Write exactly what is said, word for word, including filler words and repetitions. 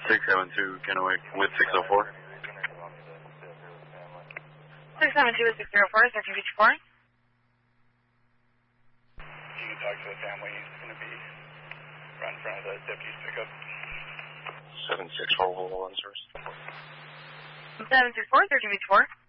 six seven two Kennewick with six oh four. six seven two with six oh four, search and beach four. You can talk to the family. He's going to be right in front of the deputy's pickup. seven six four one one, sir. seven six four, search and beach four.